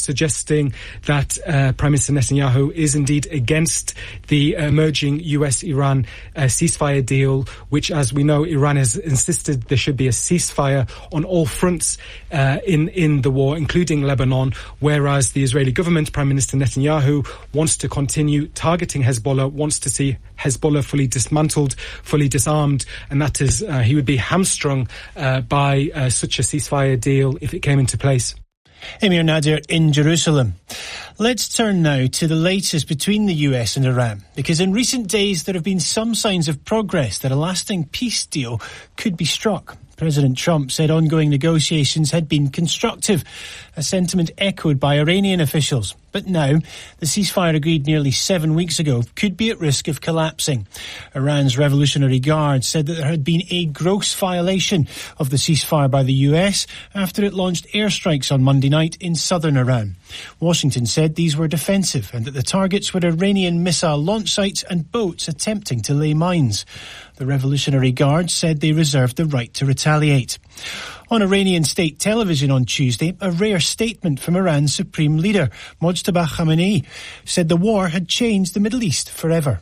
suggesting that Prime Minister Netanyahu is indeed against the emerging US-Iran ceasefire deal, which, as we know, Iran has insisted there should be a ceasefire on all fronts in the war, including Lebanon, whereas the Israeli government, Prime Minister Netanyahu, wants to continue targeting Hezbollah, wants to see Hezbollah fully dismantled, fully disarmed, and that is, he would be hamstrung by such a ceasefire deal if it came into place. Amir Nadir in Jerusalem. Let's turn now to the latest between the US and Iran, because in recent days there have been some signs of progress that a lasting peace deal could be struck. President Trump said ongoing negotiations had been constructive, a sentiment echoed by Iranian officials. But now, the ceasefire agreed nearly 7 weeks ago could be at risk of collapsing. Iran's Revolutionary Guard said that there had been a gross violation of the ceasefire by the US after it launched airstrikes on Monday night in southern Iran. Washington said these were defensive and that the targets were Iranian missile launch sites and boats attempting to lay mines. The Revolutionary Guard said they reserved the right to retaliate. On Iranian state television on Tuesday, a rare statement from Iran's supreme leader, Mojtaba Khamenei, said the war had changed the Middle East forever.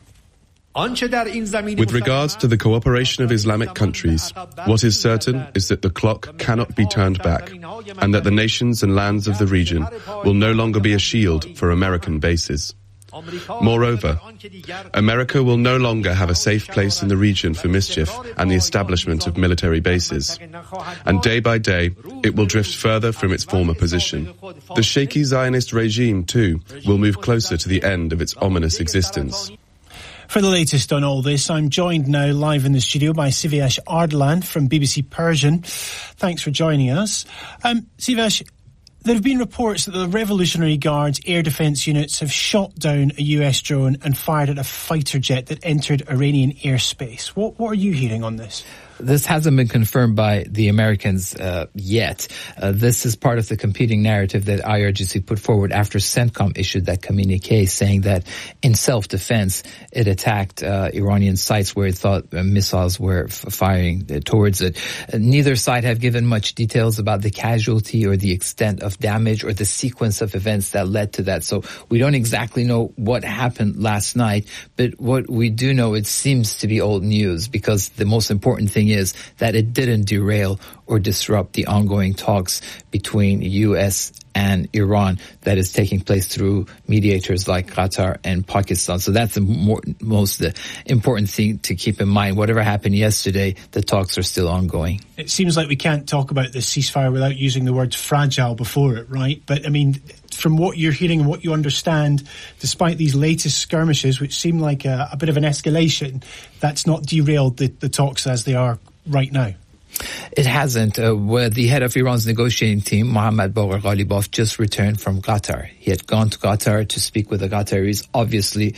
With regards to the cooperation of Islamic countries, what is certain is that the clock cannot be turned back, and that the nations and lands of the region will no longer be a shield for American bases. Moreover, America will no longer have a safe place in the region for mischief and the establishment of military bases. And day by day, it will drift further from its former position. The shaky Zionist regime, too, will move closer to the end of its ominous existence. For the latest on all this, I'm joined now live in the studio by Sivash Ardlan from BBC Persian. Thanks for joining us. Sivash, there have been reports that the Revolutionary Guard's air defence units have shot down a US drone and fired at a fighter jet that entered Iranian airspace. What are you hearing on this? This hasn't been confirmed by the Americans yet. This is part of the competing narrative that IRGC put forward after CENTCOM issued that communique saying that in self-defense it attacked Iranian sites where it thought missiles were firing towards it. Neither side have given much details about the casualty or the extent of damage or the sequence of events that led to that. So we don't exactly know what happened last night, but what we do know, it seems to be old news, because the most important thing is that it didn't derail or disrupt the ongoing talks between U.S. and Iran that is taking place through mediators like Qatar and Pakistan. So that's the most important thing to keep in mind. Whatever happened yesterday, the talks are still ongoing. It seems like we can't talk about this ceasefire without using the word fragile before it, right? But, I mean, from what you're hearing and what you understand, despite these latest skirmishes, which seem like a bit of an escalation, that's not derailed the talks as they are right now. It hasn't. Where the head of Iran's negotiating team, Mohammad Bagher Ghalibaf, just returned from Qatar. He had gone to Qatar to speak with the Qataris. Obviously,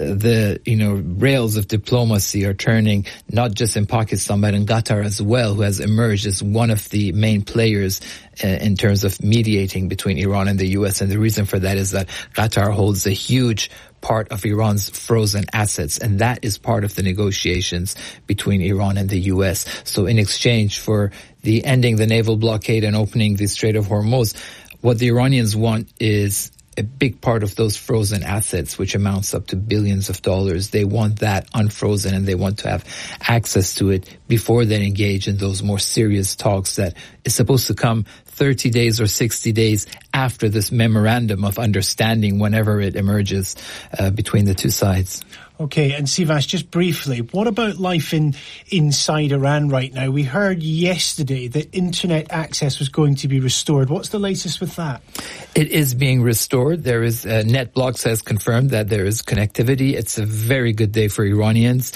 the rails of diplomacy are turning not just in Pakistan but in Qatar as well, who has emerged as one of the main players in terms of mediating between Iran and the U.S. And the reason for that is that Qatar holds a huge part of Iran's frozen assets, and that is part of the negotiations between Iran and the U.S. So in exchange for the ending the naval blockade and opening the Strait of Hormuz, what the Iranians want is a big part of those frozen assets, which amounts up to billions of dollars. They want that unfrozen, and they want to have access to it before they engage in those more serious talks that is supposed to come 30 days or 60 days after this memorandum of understanding, whenever it emerges between the two sides. Okay, and Sivash, just briefly, what about life inside Iran right now? We heard yesterday that internet access was going to be restored. What's the latest with that? It is being restored. There is NetBlocks has confirmed that there is connectivity. It's a very good day for Iranians.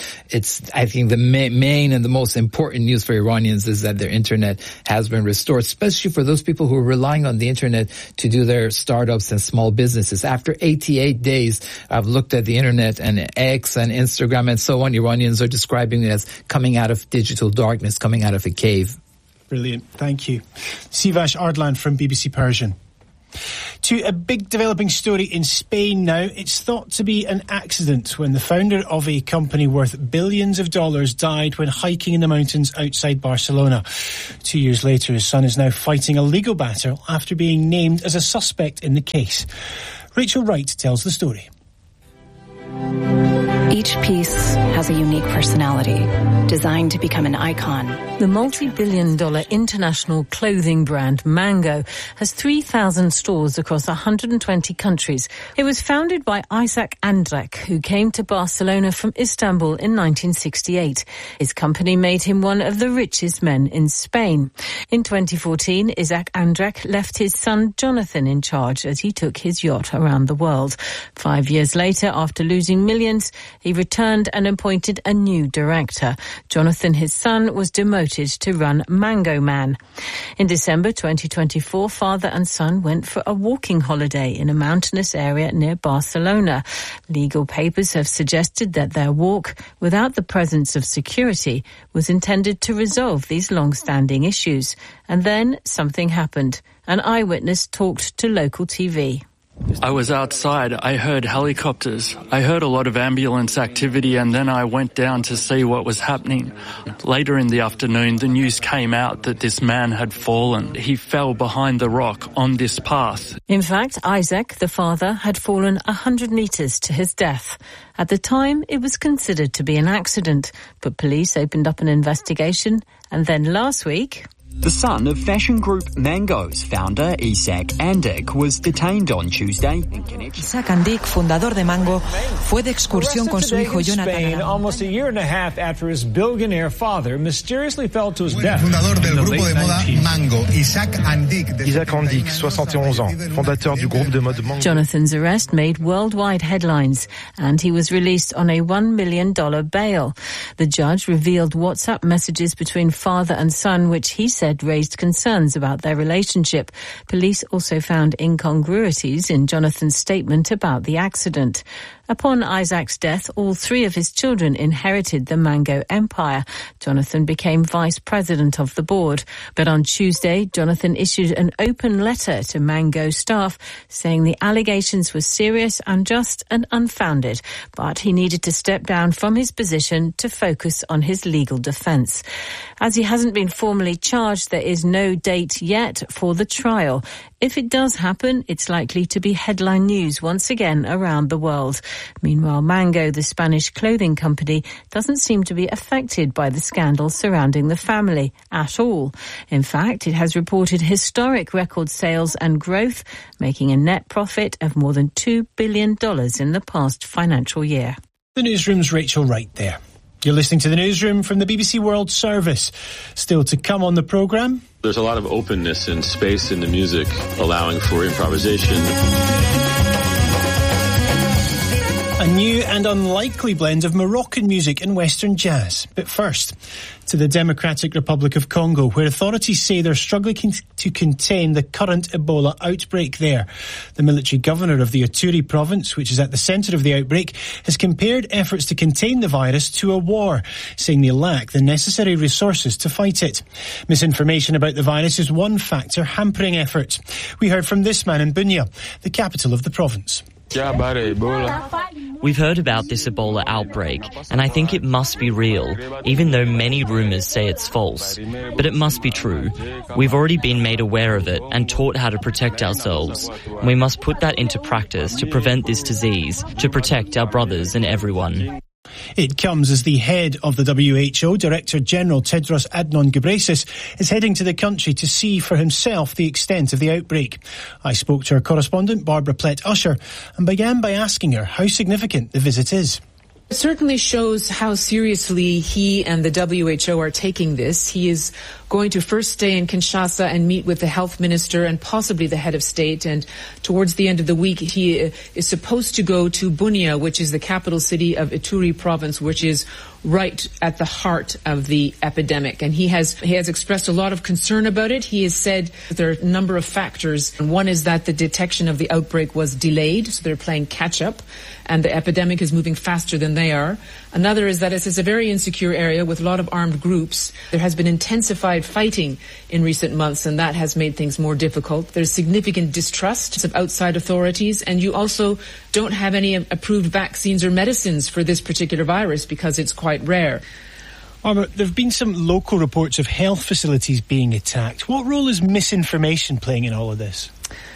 I think the main and the most important news for Iranians is that their internet has been restored, especially for those people who are relying on the internet to do their startups and small businesses. After 88 days, I've looked at the internet and X and Instagram and so on. Iranians are describing it as coming out of digital darkness, coming out of a cave. Brilliant. Thank you. Sivash Ardlan from BBC Persian. To a big developing story in Spain now. It's thought to be an accident when the founder of a company worth billions of dollars died when hiking in the mountains outside Barcelona. 2 years later, his son is now fighting a legal battle after being named as a suspect in the case. Rachel Wright tells the story. Each piece has a unique personality, designed to become an icon. The multi-billion-dollar international clothing brand Mango has 3,000 stores across 120 countries. It was founded by Isaac Andrech, who came to Barcelona from Istanbul in 1968. His company made him one of the richest men in Spain. In 2014, Isaac Andrech left his son Jonathan in charge as he took his yacht around the world. 5 years later, after losing millions, he returned and appointed a new director. Jonathan, his son, was demoted to run Mango Man. In December 2024, father and son went for a walking holiday in a mountainous area near Barcelona. Legal papers have suggested that their walk, without the presence of security, was intended to resolve these long-standing issues. And then something happened. An eyewitness talked to local TV. I was outside. I heard helicopters. I heard a lot of ambulance activity, and then I went down to see what was happening. Later in the afternoon, the news came out that this man had fallen. He fell behind the rock on this path. In fact, Isaac, the father, had fallen 100 metres to his death. At the time, it was considered to be an accident, but police opened up an investigation, and then last week... The son of fashion group Mango's founder, Isaac Andrech, was detained on Tuesday. Isaac Andrech, fundador de Mango, fue de excursión con su hijo Jonathan. Almost a year and a half after his billionaire father mysteriously fell to his death. Fundador del grupo de moda Mango, Isaac Andrech. Isaac Andrech, 71 ans, fondateur du groupe de mode Mango. Jonathan's arrest made worldwide headlines, and he was released on a $1 million bail. The judge revealed WhatsApp messages between father and son, which he said raised concerns about their relationship. Police also found incongruities in Jonathan's statement about the accident. Upon Isaac's death, all three of his children inherited the Mango empire. Jonathan became vice president of the board. But on Tuesday, Jonathan issued an open letter to Mango staff saying the allegations were serious, unjust and unfounded, but he needed to step down from his position to focus on his legal defense. As he hasn't been formally charged, there is no date yet for the trial. If it does happen, it's likely to be headline news once again around the world. Meanwhile, Mango, the Spanish clothing company, doesn't seem to be affected by the scandal surrounding the family at all. In fact, it has reported historic record sales and growth, making a net profit of more than $2 billion in the past financial year. The newsroom's Rachel Wright there. You're listening to the newsroom from the BBC World Service. Still to come on the programme. There's a lot of openness and space in the music, allowing for improvisation. A new and unlikely blend of Moroccan music and Western jazz. But first, to the Democratic Republic of Congo, where authorities say they're struggling to contain the current Ebola outbreak there. The military governor of the Ituri province, which is at the centre of the outbreak, has compared efforts to contain the virus to a war, saying they lack the necessary resources to fight it. Misinformation about the virus is one factor hampering efforts. We heard from this man in Bunia, the capital of the province. We've heard about this Ebola outbreak, and I think it must be real, even though many rumours say it's false. But it must be true. We've already been made aware of it and taught how to protect ourselves. We must put that into practice to prevent this disease, to protect our brothers and everyone. It comes as the head of the WHO, Director General Tedros Adhanom Ghebreyesus, is heading to the country to see for himself the extent of the outbreak. I spoke to our correspondent, Barbara Plett-Usher, and began by asking her how significant the visit is. It certainly shows how seriously he and the WHO are taking this. He is going to first stay in Kinshasa and meet with the health minister and possibly the head of state. And towards the end of the week, he is supposed to go to Bunia, which is the capital city of Ituri province, which is right at the heart of the epidemic. And he has expressed a lot of concern about it. He has said there are a number of factors. And one is that the detection of the outbreak was delayed, so they're playing catch up, and the epidemic is moving faster than they are. Another is that it's a very insecure area with a lot of armed groups. There has been intensified tried fighting in recent months, and that has made things more difficult. There's significant distrust of outside authorities, and you also don't have any approved vaccines or medicines for this particular virus because it's quite rare. Barbara, there have been some local reports of health facilities being attacked. What role is misinformation playing in all of this?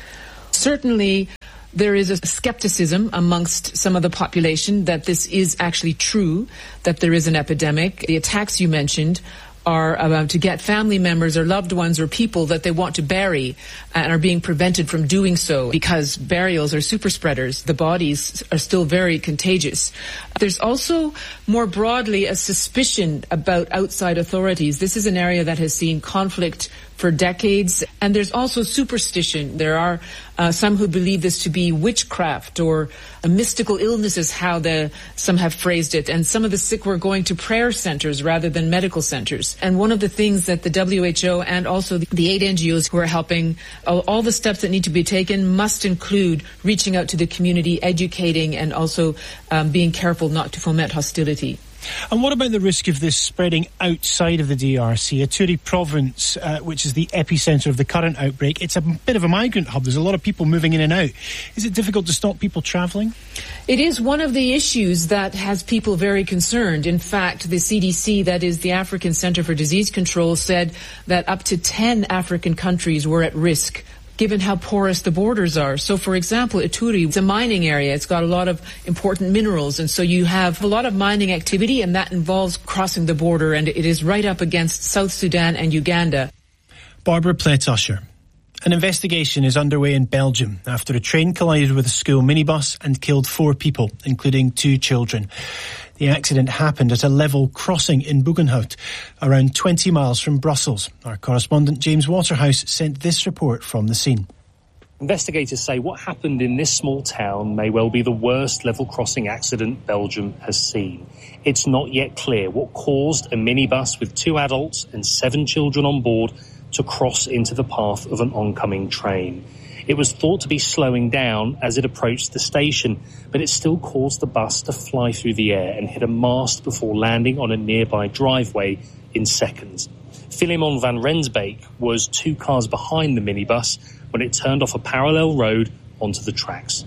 Certainly, there is a skepticism amongst some of the population that this is actually true, that there is an epidemic. The attacks you mentioned are to get family members or loved ones or people that they want to bury and are being prevented from doing so because burials are super spreaders. The bodies are still very contagious. There's also more broadly a suspicion about outside authorities. This is an area that has seen conflict for decades, and there's also superstition. There are some who believe this to be witchcraft or a mystical illness is how some have phrased it, and some of the sick were going to prayer centers rather than medical centers. And one of the things that the WHO and also the aid NGOs who are helping, all the steps that need to be taken must include reaching out to the community, educating, and also being careful not to foment hostility. And what about the risk of this spreading outside of the DRC? Ituri province, which is the epicentre of the current outbreak, it's a bit of a migrant hub. There's a lot of people moving in and out. Is it difficult to stop people travelling? It is one of the issues that has people very concerned. In fact, the CDC, that is the African Centre for Disease Control, said that up to 10 African countries were at risk given how porous the borders are. So, for example, Ituri, it's a mining area. It's got a lot of important minerals, and so you have a lot of mining activity, and that involves crossing the border, and it is right up against South Sudan and Uganda. Barbara Plettusher. An investigation is underway in Belgium after a train collided with a school minibus and killed 4 people, including 2 children. The accident happened at a level crossing in Buggenhout, around 20 miles from Brussels. Our correspondent James Waterhouse sent this report from the scene. Investigators say what happened in this small town may well be the worst level crossing accident Belgium has seen. It's not yet clear what caused a minibus with 2 adults and 7 children on board to cross into the path of an oncoming train. It was thought to be slowing down as it approached the station, but it still caused the bus to fly through the air and hit a mast before landing on a nearby driveway in seconds. Philemon van Rensbeek was 2 cars behind the minibus when it turned off a parallel road onto the tracks.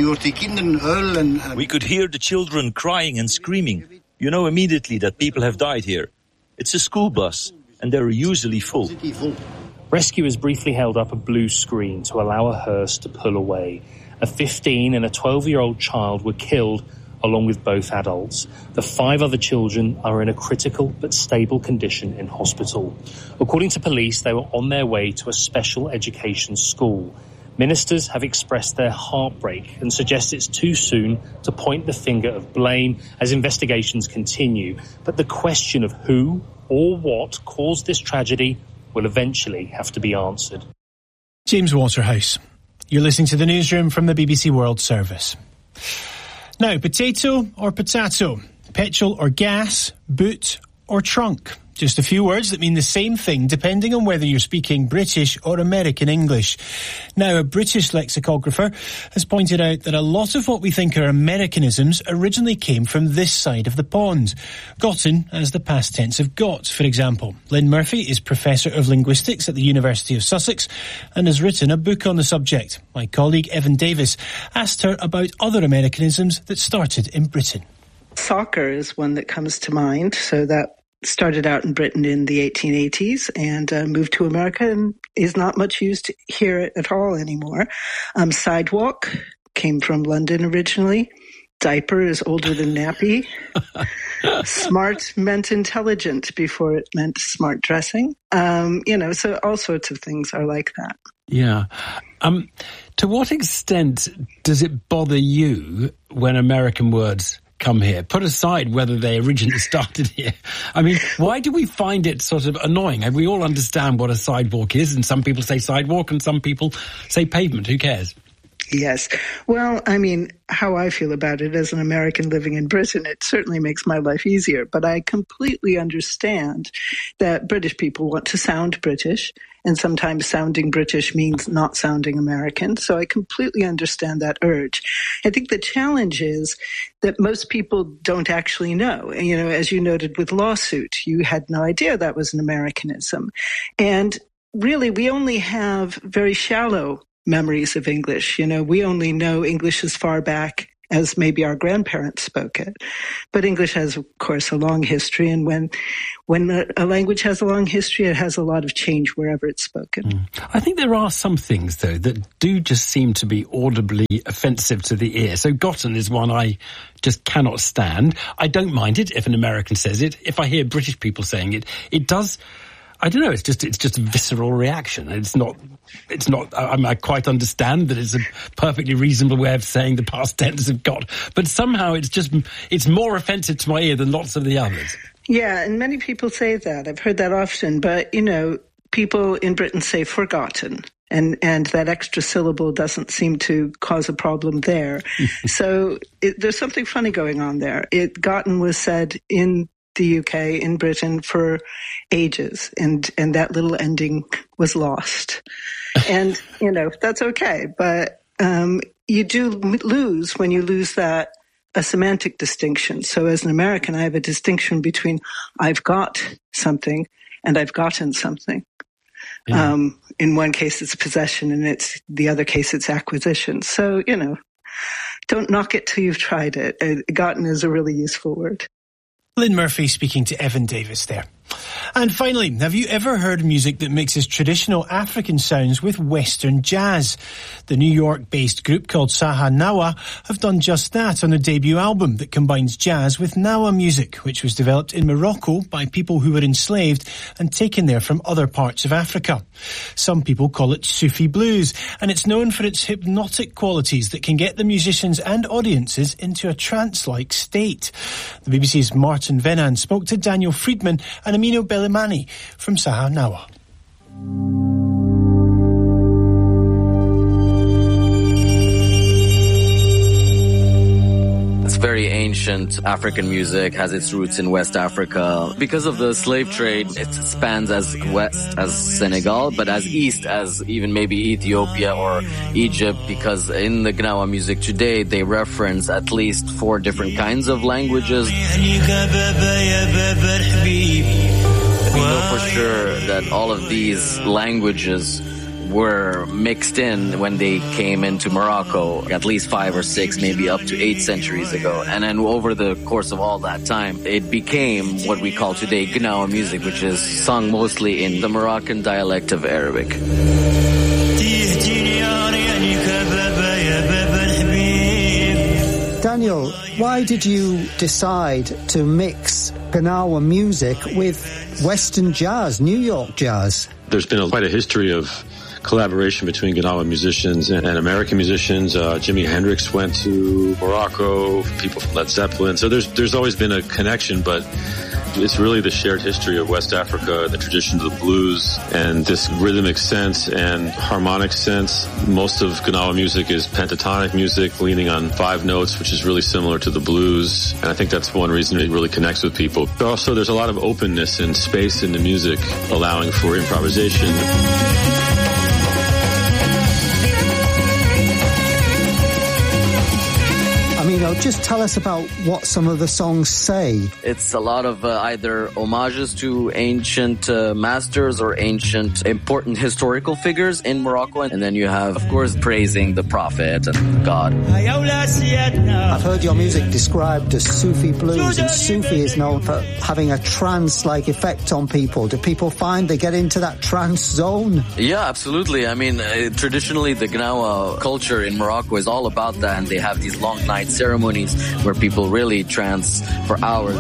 We could hear the children crying and screaming. You know immediately that people have died here. It's a school bus, and they're usually full. Rescuers briefly held up a blue screen to allow a hearse to pull away. A 15 and a 12-year-old child were killed, along with both adults. The 5 other children are in a critical but stable condition in hospital. According to police, they were on their way to a special education school. Ministers have expressed their heartbreak and suggest it's too soon to point the finger of blame as investigations continue. But the question of who or what caused this tragedy will eventually have to be answered. James Waterhouse. You're listening to the newsroom from the BBC World Service. Now, potato or potato? Petrol or gas? Boot or trunk? Just a few words that mean the same thing depending on whether you're speaking British or American English. Now, a British lexicographer has pointed out that a lot of what we think are Americanisms originally came from this side of the pond. Gotten as the past tense of got, for example. Lynn Murphy is Professor of Linguistics at the University of Sussex and has written a book on the subject. My colleague Evan Davis asked her about other Americanisms that started in Britain. Soccer is one that comes to mind, so that started out in Britain in the 1880s and moved to America and is not much used here at all anymore. Sidewalk came from London originally. Diaper is older than nappy. Smart meant intelligent before it meant smart dressing. So all sorts of things are like that. Yeah. To what extent does it bother you when American words come here? Put aside whether they originally started here. I mean, why do we find it sort of annoying? And we all understand what a sidewalk is, and some people say sidewalk and some people say pavement. Who cares? Yes. Well, I mean, how I feel about it as an American living in Britain, it certainly makes my life easier. But I completely understand that British people want to sound British, and sometimes sounding British means not sounding American. So I completely understand that urge. I think the challenge is that most people don't actually know. And, you know, as you noted with Lawsuit, you had no idea that was an Americanism. And really, we only have very shallow memories of English. You know, we only know English as far back as maybe our grandparents spoke it. But English has, of course, a long history. And when a language has a long history, it has a lot of change wherever it's spoken. I think there are some things, though, that do just seem to be audibly offensive to the ear. So Gotten is one I just cannot stand. I don't mind it if an American says it. If I hear British people saying it, it does... I don't know. It's just a visceral reaction. It's not. I quite understand that it's a perfectly reasonable way of saying the past tense of got, but somehow it's more offensive to my ear than lots of the others. Yeah, and many people say that. I've heard that often. But you know, people in Britain say forgotten, and that extra syllable doesn't seem to cause a problem there. So there's something funny going on there. Gotten was said in the UK, in Britain, for ages, and that little ending was lost. And, you know, that's okay. But you do lose when you lose a semantic distinction. So as an American, I have a distinction between I've got something and I've gotten something. Yeah. In one case, it's possession, and the other case, it's acquisition. So, you know, don't knock it till you've tried it. Gotten is a really useful word. Lynn Murphy speaking to Evan Davis there. And finally, have you ever heard music that mixes traditional African sounds with Western jazz? The New York-based group called Saha Nawa have done just that on a debut album that combines jazz with Nawa music, which was developed in Morocco by people who were enslaved and taken there from other parts of Africa. Some people call it Sufi blues, and it's known for its hypnotic qualities that can get the musicians and audiences into a trance-like state. The BBC's Martin Venan spoke to Daniel Friedman and Amino Belimani from Saha Nawa. It's very ancient African music, has its roots in West Africa. Because of the slave trade, it spans as west as Senegal, but as east as even maybe Ethiopia or Egypt, because in the Gnawa music today, they reference at least 4 different kinds of languages. We know for sure that all of these languages were mixed in when they came into Morocco, at least 5 or 6, maybe up to 8 centuries ago. And then over the course of all that time, it became what we call today Gnawa music, which is sung mostly in the Moroccan dialect of Arabic. Daniel, why did you decide to mix Gnawa music with Western jazz, New York jazz? There's been quite a history of collaboration between Gnawa musicians and American musicians. Jimi Hendrix went to Morocco, people from Led Zeppelin. So there's always been a connection, but it's really the shared history of West Africa, the traditions of the blues, and this rhythmic sense and harmonic sense. Most of Gnawa music is pentatonic music, leaning on 5 notes, which is really similar to the blues. And I think that's one reason it really connects with people. But also there's a lot of openness and space in the music, allowing for improvisation. Just tell us about what some of the songs say. It's a lot of either homages to ancient masters or ancient important historical figures in Morocco. And then you have, of course, praising the Prophet and God. I've heard your music described as Sufi blues, and Sufi is known for having a trance-like effect on people. Do people find they get into that trance zone? Yeah, absolutely. I mean, traditionally, the Gnawa culture in Morocco is all about that, and they have these long night ceremonies where people really trance for hours.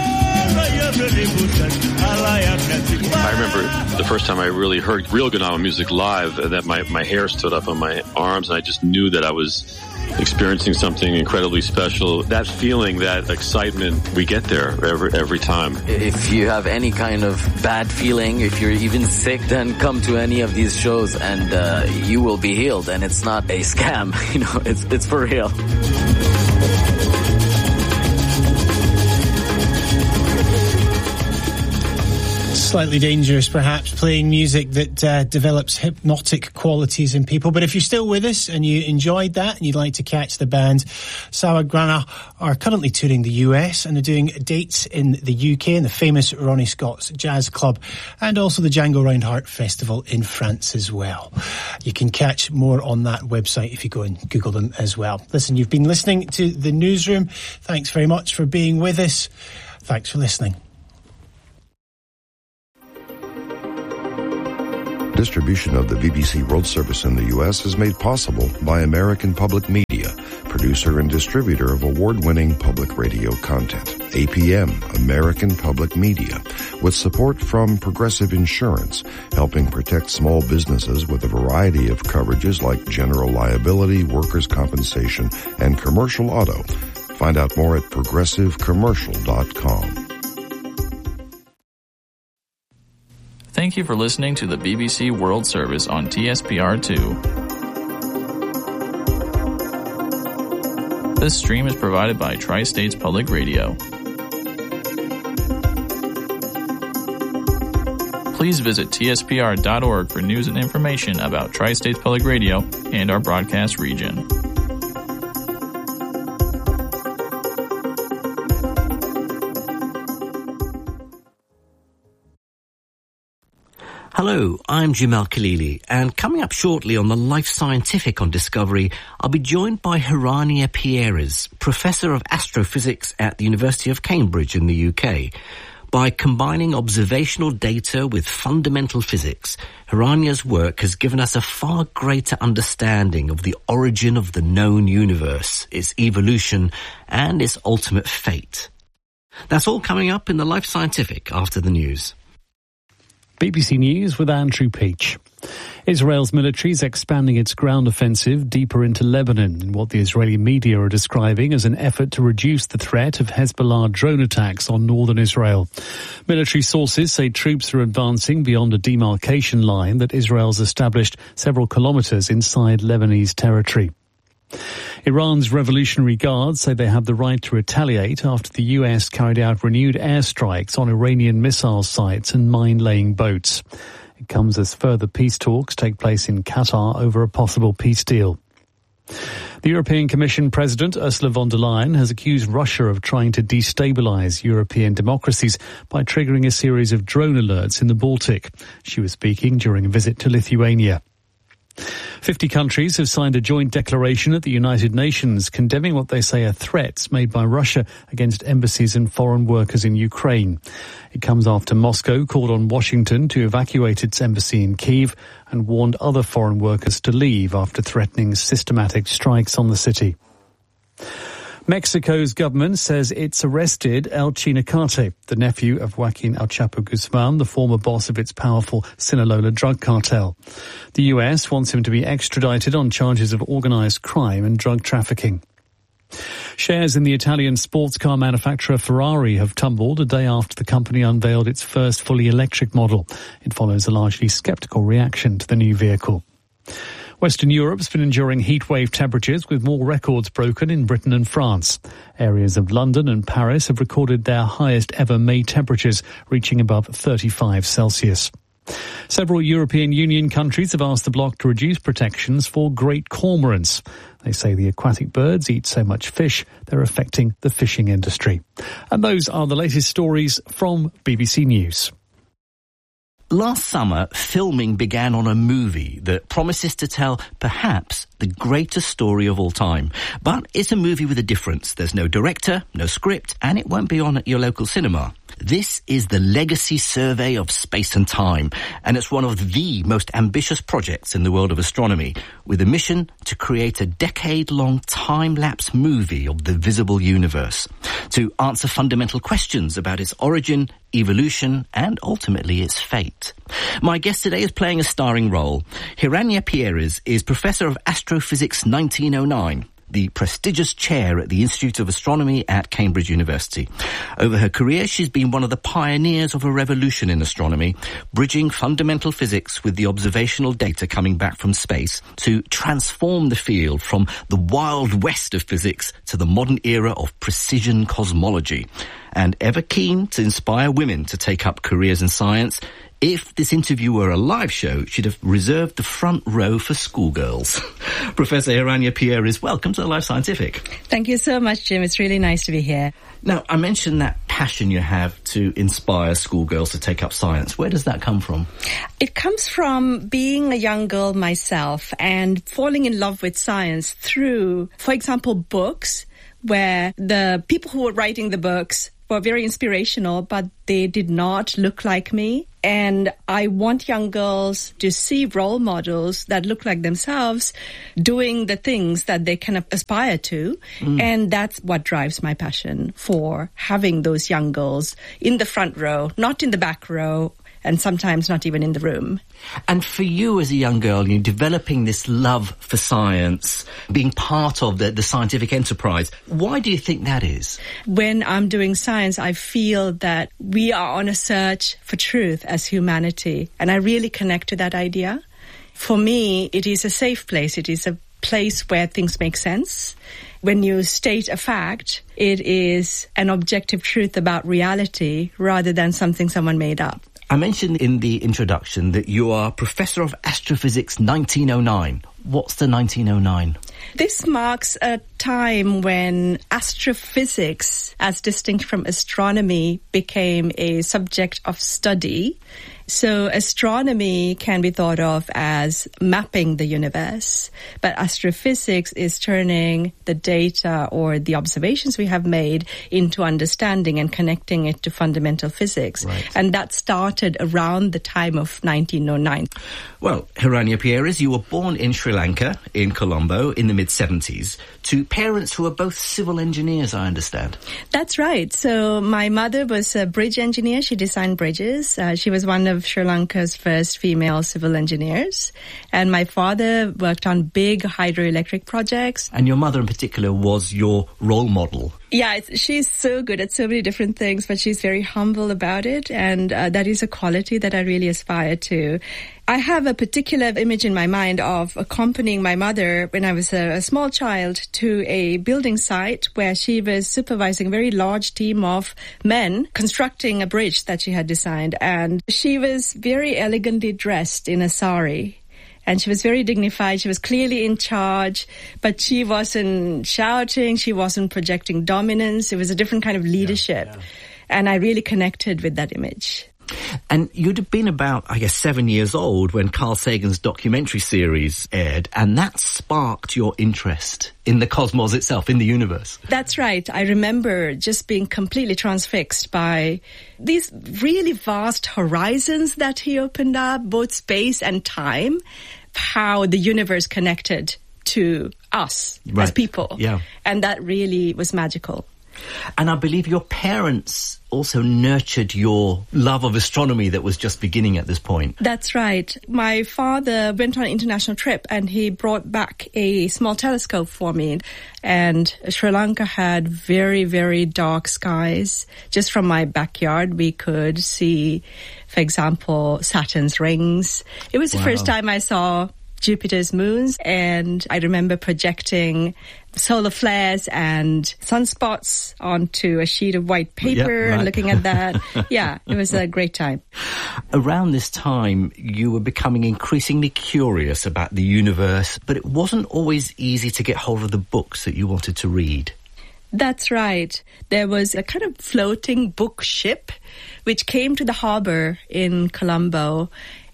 I remember the first time I really heard real Gnawa music live, that my hair stood up on my arms, and I just knew that I was experiencing something incredibly special. That feeling, that excitement, we get there every time. If you have any kind of bad feeling, if you're even sick, then come to any of these shows and you will be healed. And it's not a scam, it's for real. Slightly dangerous, perhaps, playing music that develops hypnotic qualities in people. But if you're still with us and you enjoyed that and you'd like to catch the band, Sawagrana are currently touring the US and they're doing dates in the UK in the famous Ronnie Scott's Jazz Club and also the Django Reinhardt Festival in France as well. You can catch more on that website if you go and Google them as well. Listen, you've been listening to The Newsroom. Thanks very much for being with us. Thanks for listening. Distribution of the BBC World Service in the U.S. is made possible by American Public Media, producer and distributor of award-winning public radio content. APM, American Public Media, with support from Progressive Insurance, helping protect small businesses with a variety of coverages like general liability, workers' compensation, and commercial auto. Find out more at progressivecommercial.com. Thank you for listening to the BBC World Service on TSPR2. This stream is provided by Tri-States Public Radio. Please visit tspr.org for news and information about Tri-States Public Radio and our broadcast region. Hello, I'm Jamal Khalili, and coming up shortly on the Life Scientific on Discovery, I'll be joined by Hiranya Pierres, Professor of Astrophysics at the University of Cambridge in the UK. By combining observational data with fundamental physics, Hiranya's work has given us a far greater understanding of the origin of the known universe, its evolution, and its ultimate fate. That's all coming up in the Life Scientific after the news. BBC News with Andrew Peach. Israel's military is expanding its ground offensive deeper into Lebanon in what the Israeli media are describing as an effort to reduce the threat of Hezbollah drone attacks on northern Israel. Military sources say troops are advancing beyond a demarcation line that Israel's established several kilometers inside Lebanese territory. Iran's Revolutionary Guards say they have the right to retaliate after the US carried out renewed airstrikes on Iranian missile sites and mine-laying boats. It comes as further peace talks take place in Qatar over a possible peace deal. The European Commission President Ursula von der Leyen has accused Russia of trying to destabilize European democracies by triggering a series of drone alerts in the Baltic. She was speaking during a visit to Lithuania. 50 countries have signed a joint declaration at the United Nations condemning what they say are threats made by Russia against embassies and foreign workers in Ukraine. It comes after Moscow called on Washington to evacuate its embassy in Kyiv and warned other foreign workers to leave after threatening systematic strikes on the city. Mexico's government says it's arrested El Chinacate, the nephew of Joaquin El Chapo Guzman, the former boss of its powerful Sinaloa drug cartel. The US wants him to be extradited on charges of organized crime and drug trafficking. Shares in the Italian sports car manufacturer Ferrari have tumbled a day after the company unveiled its first fully electric model. It follows a largely sceptical reaction to the new vehicle. Western Europe's been enduring heatwave temperatures with more records broken in Britain and France. Areas of London and Paris have recorded their highest ever May temperatures, reaching above 35 Celsius. Several European Union countries have asked the bloc to reduce protections for great cormorants. They say the aquatic birds eat so much fish, they're affecting the fishing industry. And those are the latest stories from BBC News. Last summer, filming began on a movie that promises to tell perhaps the greatest story of all time. But it's a movie with a difference. There's no director, no script, and it won't be on at your local cinema. This is the Legacy Survey of Space and Time, and it's one of the most ambitious projects in the world of astronomy, with a mission to create a decade-long time-lapse movie of the visible universe, to answer fundamental questions about its origin, evolution, and ultimately its fate. My guest today is playing a starring role. Hiranya Pierres is Professor of Astrophysics 1909. the prestigious chair at the Institute of Astronomy at Cambridge University. Over her career, she's been one of the pioneers of a revolution in astronomy, bridging fundamental physics with the observational data coming back from space to transform the field from the wild west of physics to the modern era of precision cosmology. And ever keen to inspire women to take up careers in science, if this interview were a live show, she'd have reserved the front row for schoolgirls. Professor Hiranya Pieris, welcome to the Life Scientific. Thank you so much, Jim. It's really nice to be here. Now, I mentioned that passion you have to inspire schoolgirls to take up science. Where does that come from? It comes from being a young girl myself and falling in love with science through, for example, books, where the people who were writing the books were very inspirational, but they did not look like me. And I want young girls to see role models that look like themselves doing the things that they can aspire to. And that's what drives my passion for having those young girls in the front row, not in the back row, and sometimes not even in the room. And for you as a young girl, you're developing this love for science, being part of the scientific enterprise. Why do you think that is? When I'm doing science, I feel that we are on a search for truth as humanity. And I really connect to that idea. For me, it is a safe place. It is a place where things make sense. When you state a fact, it is an objective truth about reality rather than something someone made up. I mentioned in the introduction that you are Professor of Astrophysics 1909. What's the 1909? This marks a time when astrophysics, as distinct from astronomy, became a subject of study. So astronomy can be thought of as mapping the universe, but astrophysics is turning the data or the observations we have made into understanding and connecting it to fundamental physics. Right. And that started around the time of 1909. Well, Hiranya Pieris, you were born in Sri Lanka, in Colombo, in the mid-70s, to parents who were both civil engineers, I understand. That's right. So my mother was a bridge engineer. She designed bridges. She was one of Sri Lanka's first female civil engineers. And my father worked on big hydroelectric projects. And your mother in particular was your role model. Yeah, she's so good at so many different things, but she's very humble about it. And that is a quality that I really aspire to. I have a particular image in my mind of accompanying my mother when I was a small child to a building site where she was supervising a very large team of men constructing a bridge that she had designed. And she was very elegantly dressed in a sari. And she was very dignified. She was clearly in charge, but she wasn't shouting. She wasn't projecting dominance. It was a different kind of leadership. Yeah. And I really connected with that image. And you'd have been about, I guess, 7 years old when Carl Sagan's documentary series aired, and that sparked your interest in the cosmos itself, in the universe. That's right. I remember just being completely transfixed by these really vast horizons that he opened up, both space and time, how the universe connected to us as people. Yeah. And that really was magical. And I believe your parents also nurtured your love of astronomy that was just beginning at this point. That's right. My father went on an international trip and he brought back a small telescope for me. And Sri Lanka had very, very dark skies. Just from my backyard, we could see, for example, Saturn's rings. It was the first time I saw Jupiter's moons, and I remember projecting solar flares and sunspots onto a sheet of white paper and looking at that. Yeah, it was a great time. Around this time, you were becoming increasingly curious about the universe, but it wasn't always easy to get hold of the books that you wanted to read. That's right. There was a kind of floating book ship which came to the harbor in Colombo.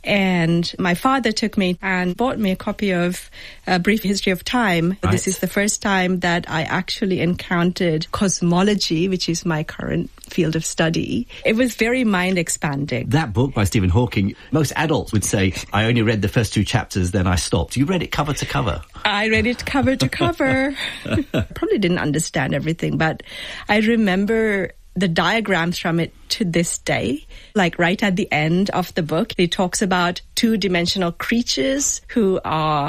And my father took me and bought me a copy of A Brief History of Time. Right. This is the first time that I actually encountered cosmology, which is my current field of study. It was very mind-expanding. That book by Stephen Hawking, most adults would say, I only read the first 2 chapters, then I stopped. You read it cover to cover. I read it cover to cover. Probably didn't understand everything, but I remember the diagrams from it to this day. Like right at the end of the book, it talks about 2-dimensional creatures who are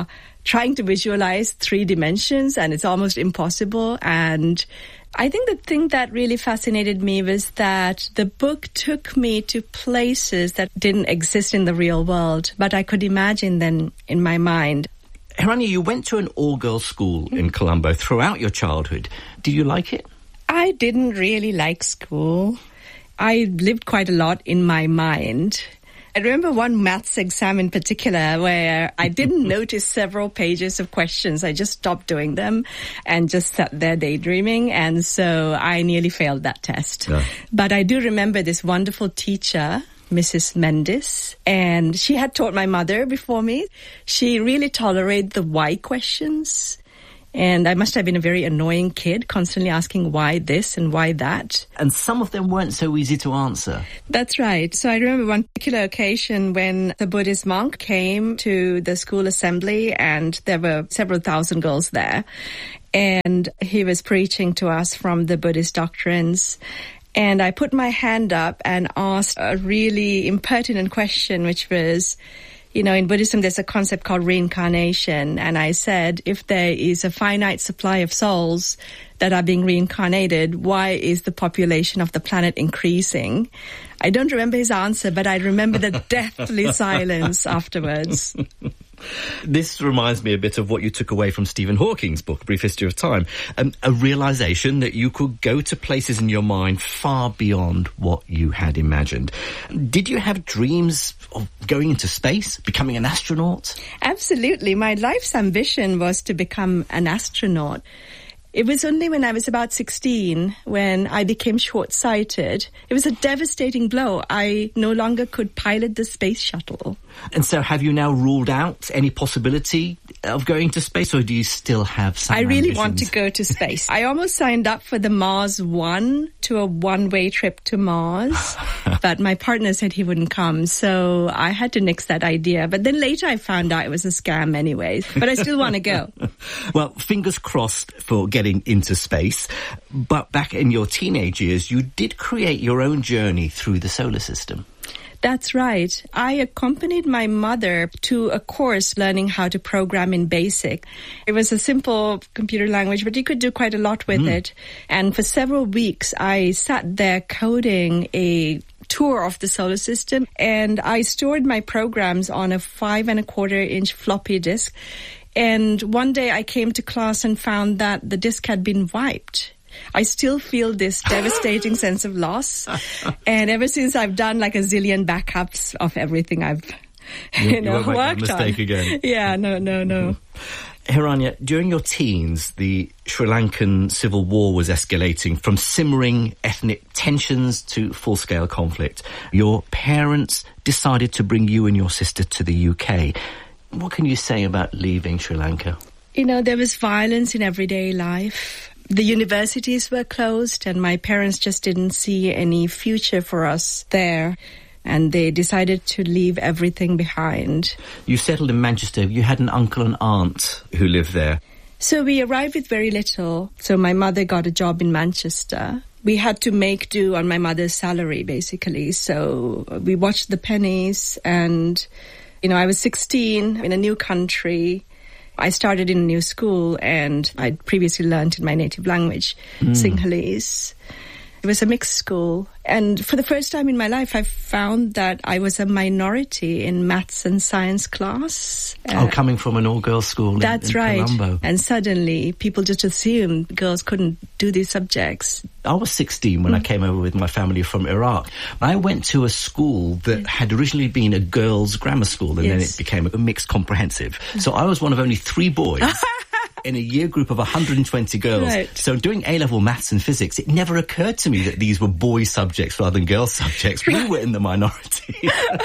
trying to visualize 3 dimensions, and it's almost impossible. And I think the thing that really fascinated me was that the book took me to places that didn't exist in the real world, but I could imagine them in my mind. Hiranya, you went to an all-girls school in Colombo throughout your childhood. Did you like it? I didn't really like school. I lived quite a lot in my mind. I remember one maths exam in particular where I didn't notice several pages of questions. I just stopped doing them and just sat there daydreaming. And so I nearly failed that test. Yeah. But I do remember this wonderful teacher, Mrs. Mendes, and she had taught my mother before me. She really tolerated the why questions. And I must have been a very annoying kid, constantly asking why this and why that. And some of them weren't so easy to answer. That's right. So I remember one particular occasion when the Buddhist monk came to the school assembly, and there were several thousand girls there. And he was preaching to us from the Buddhist doctrines. And I put my hand up and asked a really impertinent question, which was, you know, in Buddhism, there's a concept called reincarnation. And I said, if there is a finite supply of souls that are being reincarnated, why is the population of the planet increasing? I don't remember his answer, but I remember the deathly silence afterwards. This reminds me a bit of what you took away from Stephen Hawking's book, A Brief History of Time, a realization that you could go to places in your mind far beyond what you had imagined. Did you have dreams of going into space, becoming an astronaut? Absolutely. My life's ambition was to become an astronaut. It was only when I was about 16 when I became short-sighted. It was a devastating blow. I no longer could pilot the space shuttle. And so have you now ruled out any possibility of going to space, or do you still have some I really ambitions? want to go to space. I almost signed up for the Mars One, to a one-way trip to Mars, but my partner said he wouldn't come, so I had to nix that idea. But then later I found out it was a scam anyways, but I still want to go. Well, fingers crossed for getting into space. But back in your teenage years, you did create your own journey through the solar system. That's right. I accompanied my mother to a course learning how to program in BASIC. It was a simple computer language, but you could do quite a lot with it. And for several weeks, I sat there coding a tour of the solar system, and I stored my programs on a 5.25-inch floppy disk. And one day I came to class and found that the disk had been wiped. I still feel this devastating sense of loss. And ever since, I've done like a zillion backups of everything I've you worked make on. that mistake again. Yeah, no. Hiranya, during your teens, the Sri Lankan civil war was escalating from simmering ethnic tensions to full-scale conflict. Your parents decided to bring you and your sister to the UK. What can you say about leaving Sri Lanka? You know, there was violence in everyday life. The universities were closed, and my parents just didn't see any future for us there. And they decided to leave everything behind. You settled in Manchester. You had an uncle and aunt who lived there. So we arrived with very little. So my mother got a job in Manchester. We had to make do on my mother's salary, basically. So we watched the pennies, and, you know, I was 16 in a new country. I started in a new school, and I'd previously learned in my native language, Sinhalese. It was a mixed school. And for the first time in my life, I found that I was a minority in maths and science class. Coming from an all-girls school in Colombo. And suddenly, people just assumed girls couldn't do these subjects. I was 16 when I came over with my family from Iraq. I went to a school that had originally been a girls' grammar school, and then it became a mixed comprehensive. So I was one of only 3 boys in a year group of 120 girls. Right. So doing A-level maths and physics, it never occurred to me that these were boys' subjects rather than girls' subjects. We were in the minority.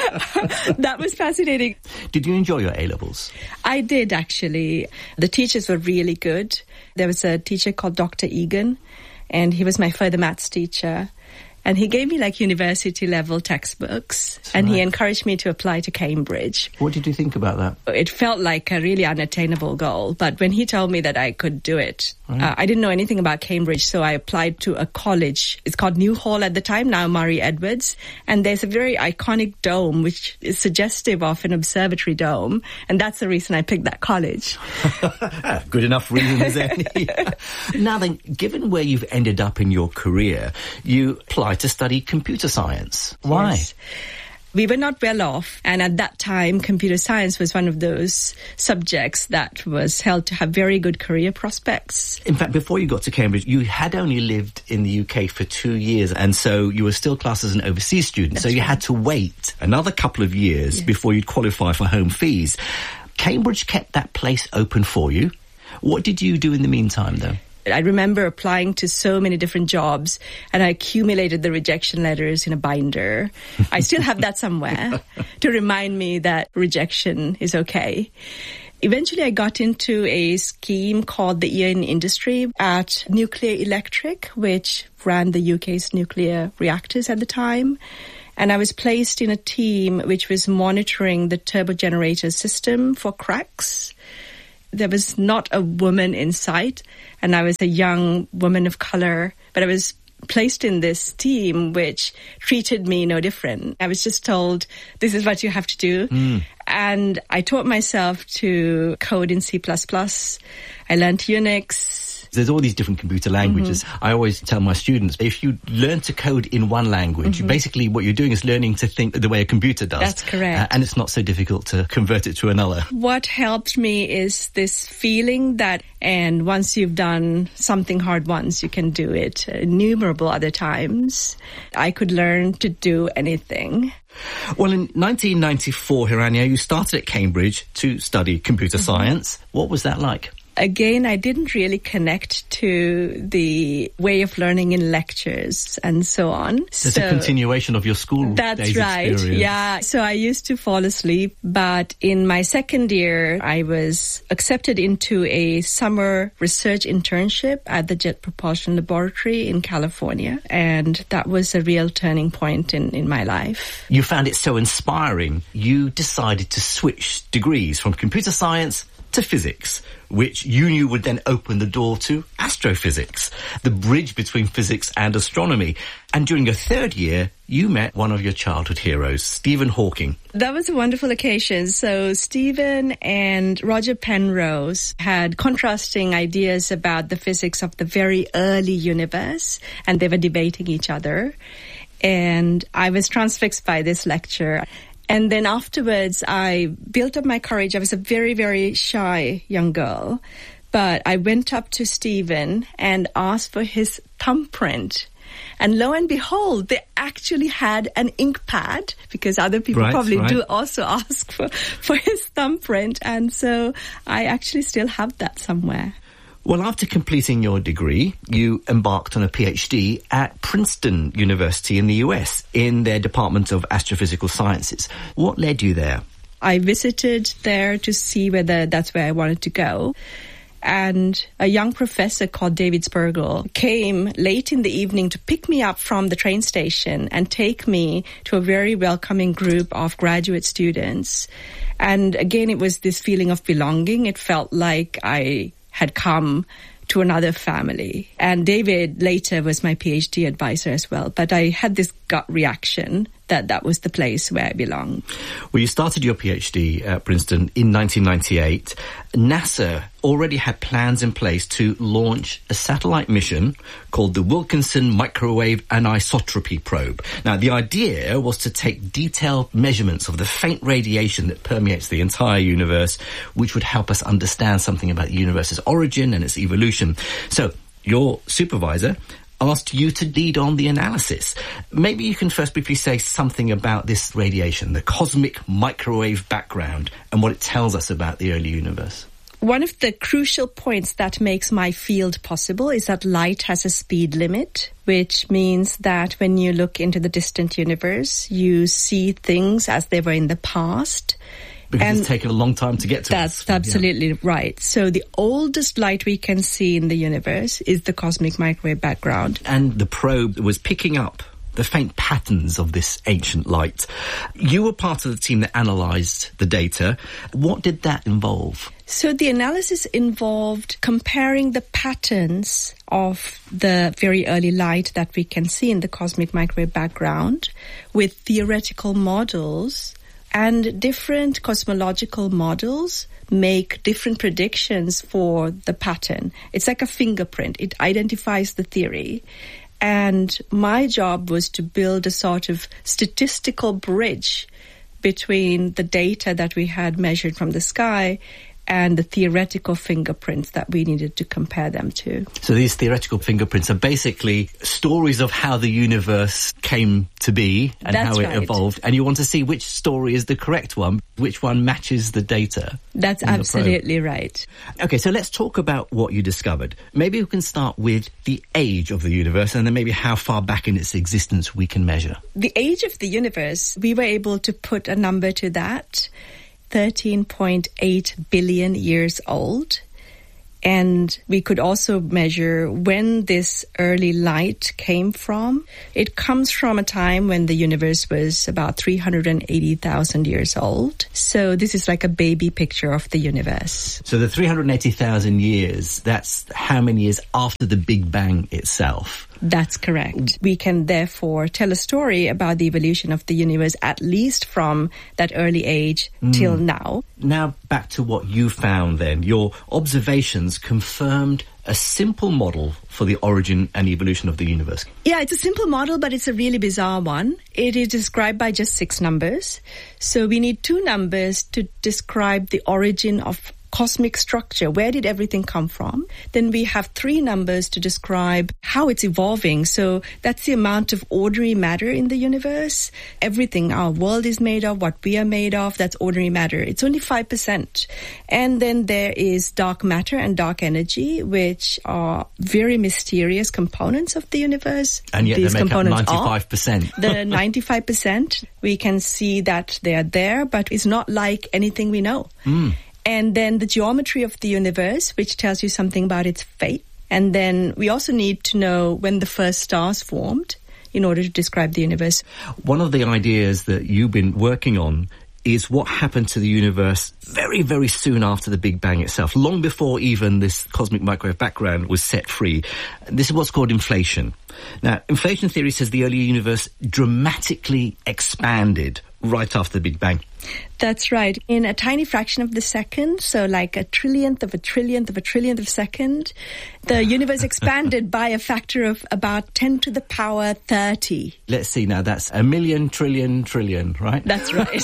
That was fascinating. Did you enjoy your A-levels? I did, actually. The teachers were really good. There was a teacher called Dr. Egan, and he was my further maths teacher. And he gave me like university level textbooks, and he encouraged me to apply to Cambridge. What did you think about that? It felt like a really unattainable goal, but when he told me that I could do it, I didn't know anything about Cambridge, so I applied to a college. It's called New Hall at the time, now Murray Edwards, and there's a very iconic dome which is suggestive of an observatory dome, and that's the reason I picked that college. Good enough reason as any. Now then, given where you've ended up in your career, you applied to study computer science. Why? Yes. We were not well off, and at that time, computer science was one of those subjects that was held to have very good career prospects. In fact, before you got to Cambridge, you had only lived in the UK for 2 years, and so you were still classed as an overseas student. That's so you had to wait another couple of years before you'd qualify for home fees. Cambridge kept that place open for you. What did you do in the meantime, though? I remember applying to so many different jobs, and I accumulated the rejection letters in a binder. I still have that somewhere to remind me that rejection is okay. Eventually, I got into a scheme called the Year in Industry at Nuclear Electric, which ran the UK's nuclear reactors at the time. And I was placed in a team which was monitoring the turbo generator system for cracks. There was not a woman in sight, and I was a young woman of color, but I was placed in this team which treated me no different. I was just told, this is what you have to do. And I taught myself to code in C++. I learned Unix. There's all these different computer languages. I always tell my students, if you learn to code in one language, basically what you're doing is learning to think the way a computer does. That's correct. And it's not so difficult to convert it to another. What helped me is this feeling that, and once you've done something hard once, you can do it innumerable other times. I could learn to do anything. Well, in 1994, Hiranya, you started at Cambridge to study computer science. What was that like? Again, I didn't really connect to the way of learning in lectures and so on. There's a continuation of your school days experience. Yeah. So I used to fall asleep, but in my second year, I was accepted into a summer research internship at the Jet Propulsion Laboratory in California. And that was a real turning point in my life. You found it so inspiring, you decided to switch degrees from computer science to physics, which you knew would then open the door to astrophysics, the bridge between physics and astronomy. And during your third year, you met one of your childhood heroes, Stephen Hawking. That was a wonderful occasion. So Stephen and Roger Penrose had contrasting ideas about the physics of the very early universe, and they were debating each other. And I was transfixed by this lecture. And then afterwards, I built up my courage. I was a very, very shy young girl. But I went up to Stephen and asked for his thumbprint. And lo and behold, they actually had an ink pad, because other people do also ask for his thumbprint. And so I actually still have that somewhere. Well, after completing your degree, you embarked on a PhD at Princeton University in the US in their Department of Astrophysical Sciences. What led you there? I visited there to see whether that's where I wanted to go. And a young professor called David Spergel came late in the evening to pick me up from the train station and take me to a very welcoming group of graduate students. And again, it was this feeling of belonging. It felt like I had come to another family. And David later was my PhD advisor as well. But I had this gut reaction that that was the place where I belonged. Well, you started your PhD at Princeton in 1998. NASA already had plans in place to launch a satellite mission called the Wilkinson Microwave Anisotropy Probe. Now, the idea was to take detailed measurements of the faint radiation that permeates the entire universe, which would help us understand something about the universe's origin and its evolution. So, your supervisor asked you to lead on the analysis. Maybe you can first briefly say something about this radiation, the cosmic microwave background, and what it tells us about the early universe. One of the crucial points that makes my field possible is that light has a speed limit, which means that when you look into the distant universe, you see things as they were in the past. Because it's taken a long time to get to us. That's absolutely right. So the oldest light we can see in the universe is the cosmic microwave background. And the probe was picking up the faint patterns of this ancient light. You were part of the team that analysed the data. What did that involve? So the analysis involved comparing the patterns of the very early light that we can see in the cosmic microwave background with theoretical models, and different cosmological models make different predictions for the pattern. It's like a fingerprint. It identifies the theory. And my job was to build a sort of statistical bridge between the data that we had measured from the sky and the theoretical fingerprints that we needed to compare them to. So these theoretical fingerprints are basically stories of how the universe came to be and how it evolved. And you want to see which story is the correct one, which one matches the data. That's absolutely right. Okay, so let's talk about what you discovered. Maybe we can start with the age of the universe and then maybe how far back in its existence we can measure. The age of the universe, we were able to put a number to that. 13.8 billion years old. And we could also measure when this early light came from. It comes from a time when the universe was about 380,000 years old. So this is like a baby picture of the universe. So the 380,000 years, that's how many years after the Big Bang itself? That's correct. We can therefore tell a story about the evolution of the universe, at least from that early age till now. Now back to what you found then. Your observations confirmed a simple model for the origin and evolution of the universe. Yeah, it's a simple model, but it's a really bizarre one. It is described by just 6 numbers. So we need 2 numbers to describe the origin of cosmic structure. Where did everything come from? Then we have 3 numbers to describe how it's evolving. So that's the amount of ordinary matter in the universe. Everything our world is made of, what we are made of, that's ordinary matter. It's only 5%. And then there is dark matter and dark energy, which are very mysterious components of the universe. And yet these they make up 95%. The 95%, we can see that they are there, but it's not like anything we know. And then the geometry of the universe, which tells you something about its fate. And then we also need to know when the first stars formed in order to describe the universe. One of the ideas that you've been working on is what happened to the universe very, very soon after the Big Bang itself, long before even this cosmic microwave background was set free. This is what's called inflation. Now, inflation theory says the early universe dramatically expanded right after the Big Bang. That's right. In a tiny fraction of the second, so like a trillionth of a trillionth of a trillionth of a second, the universe expanded by a factor of about 10 to the power 30. Let's see now, that's a million, trillion, right? That's right.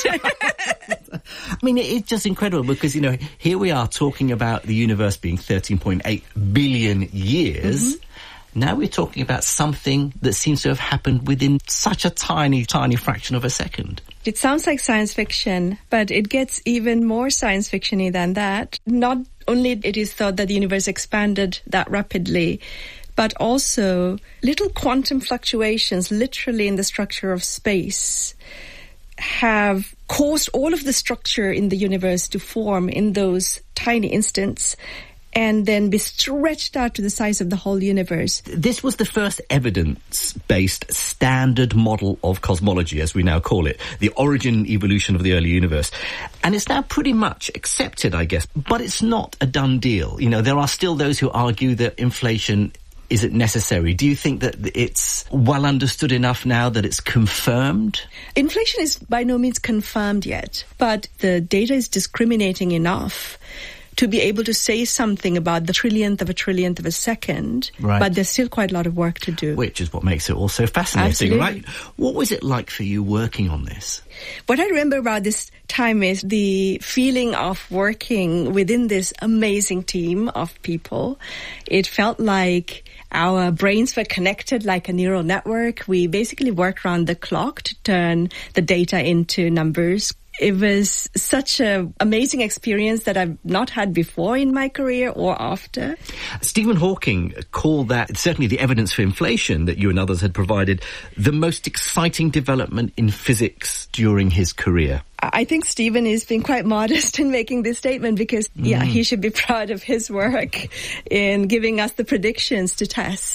I mean, it's just incredible because, you know, here we are talking about the universe being 13.8 billion years. Now we're talking about something that seems to have happened within such a tiny, tiny fraction of a second. It sounds like science fiction, but it gets even more science fiction-y than that. Not only it is thought that the universe expanded that rapidly, but also little quantum fluctuations literally in the structure of space have caused all of the structure in the universe to form in those tiny instants and then be stretched out to the size of the whole universe. This was the first evidence-based standard model of cosmology, as we now call it, the origin and evolution of the early universe. And it's now pretty much accepted, I guess, but it's not a done deal. You know, there are still those who argue that inflation isn't necessary. Do you think that it's well understood enough now that it's confirmed? Inflation is by no means confirmed yet, but the data is discriminating enough to be able to say something about the trillionth of a second, right. But there's still quite a lot of work to do. Which is what makes it all so fascinating, Absolutely. Right? What was it like for you working on this? What I remember about this time is the feeling of working within this amazing team of people. It felt like our brains were connected like a neural network. We basically worked around the clock to turn the data into numbers. It was such an amazing experience that I've not had before in my career or after. Stephen Hawking called that, certainly the evidence for inflation that you and others had provided, the most exciting development in physics during his career. I think Stephen is being quite modest in making this statement because, he should be proud of his work in giving us the predictions to test.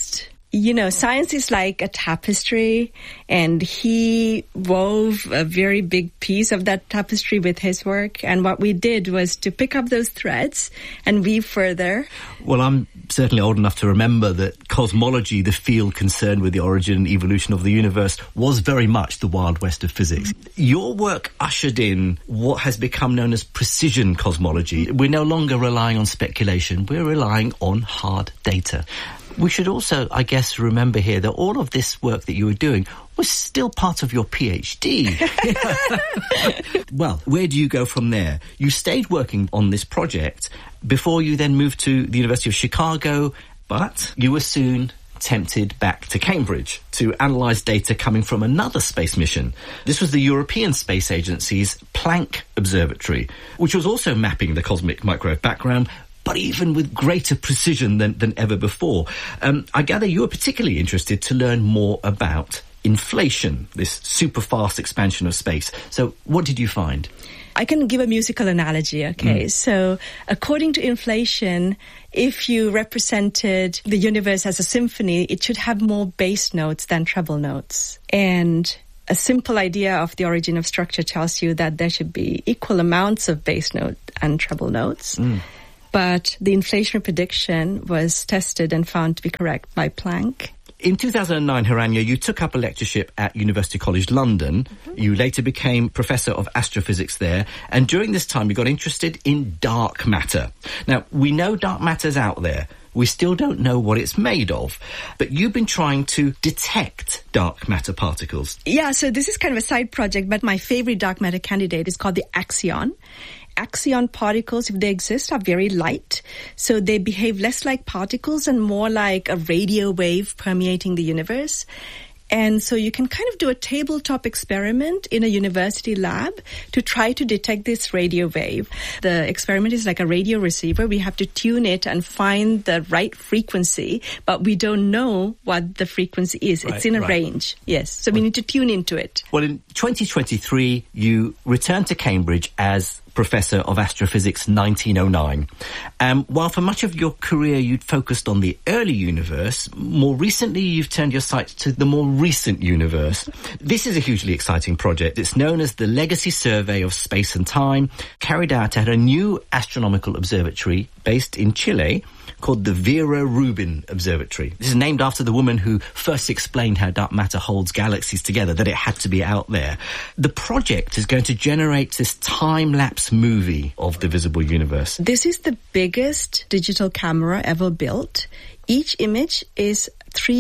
You know, science is like a tapestry, and he wove a very big piece of that tapestry with his work. And what we did was to pick up those threads and weave further. Well, I'm certainly old enough to remember that cosmology, the field concerned with the origin and evolution of the universe, was very much the Wild West of physics. Your work ushered in what has become known as precision cosmology. We're no longer relying on speculation. We're relying on hard data. We should also, I guess, remember here that all of this work that you were doing was still part of your PhD. Well, where do you go from there? You stayed working on this project before you then moved to the University of Chicago, but you were soon tempted back to Cambridge to analyse data coming from another space mission. This was the European Space Agency's Planck Observatory, which was also mapping the cosmic microwave background, but even with greater precision than ever before. I gather you were particularly interested to learn more about inflation, this super fast expansion of space. So what did you find? I can give a musical analogy, okay? So according to inflation, if you represented the universe as a symphony, it should have more bass notes than treble notes. And a simple idea of the origin of structure tells you that there should be equal amounts of bass note and treble notes. But the inflation prediction was tested and found to be correct by Planck. In 2009, Hiranya, you took up a lectureship at University College London. You later became Professor of Astrophysics there. And during this time, you got interested in dark matter. Now, we know dark matter's out there. We still don't know what it's made of. But you've been trying to detect dark matter particles. Yeah, so this is kind of a side project, but my favorite dark matter candidate is called the Axion. Axion particles, if they exist, are very light. So they behave less like particles and more like a radio wave permeating the universe. And so you can kind of do a tabletop experiment in a university lab to try to detect this radio wave. The experiment is like a radio receiver. We have to tune it and find the right frequency, but we don't know what the frequency is. It's in a range. Yes. So we need to tune into it. Well, in 2023, you returned to Cambridge as Professor of Astrophysics 1909. While for much of your career you'd focused on the early universe, more recently you've turned your sights to the more recent universe. This is a hugely exciting project. It's known as the Legacy Survey of Space and Time, carried out at a new astronomical observatory based in Chile called the Vera Rubin Observatory. This is named after the woman who first explained how dark matter holds galaxies together, that it had to be out there. The project is going to generate this time-lapse movie of the visible universe. This is the biggest digital camera ever built. Each image is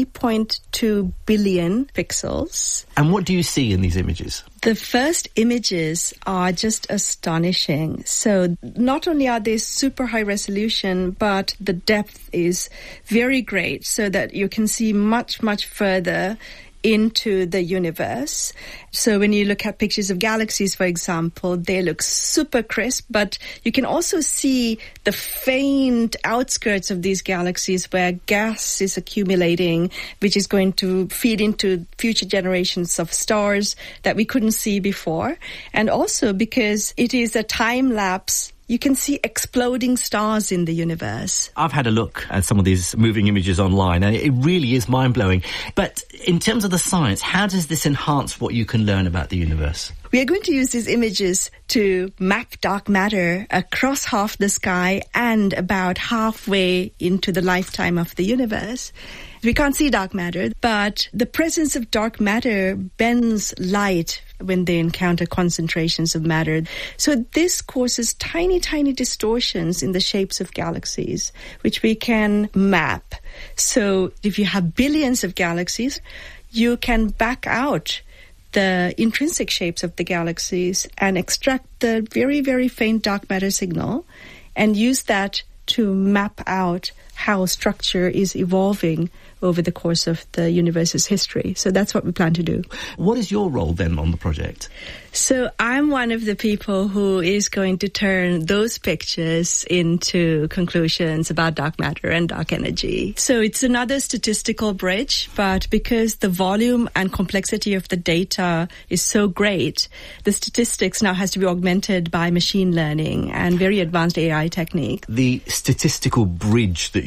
3.2 billion pixels. And what do you see in these images? The first images are just astonishing. So not only are they super high resolution, but the depth is very great so that you can see much, much further into the universe. So when you look at pictures of galaxies, for example, they look super crisp, but you can also see the faint outskirts of these galaxies where gas is accumulating, which is going to feed into future generations of stars that we couldn't see before. And also because it is a time lapse, you can see exploding stars in the universe. I've had a look at some of these moving images online, and it really is mind-blowing. But in terms of the science, how does this enhance what you can learn about the universe? We are going to use these images to map dark matter across half the sky and about halfway into the lifetime of the universe. We can't see dark matter, but the presence of dark matter bends light when they encounter concentrations of matter. So this causes tiny, tiny distortions in the shapes of galaxies, which we can map. So if you have billions of galaxies, you can back out the intrinsic shapes of the galaxies and extract the very, very faint dark matter signal and use that to map out how structure is evolving over the course of the universe's history. So that's what we plan to do. What is your role then on the project? So I'm one of the people who is going to turn those pictures into conclusions about dark matter and dark energy. So it's another statistical bridge, but because the volume and complexity of the data is so great, the statistics now has to be augmented by machine learning and very advanced AI technique. The statistical bridge that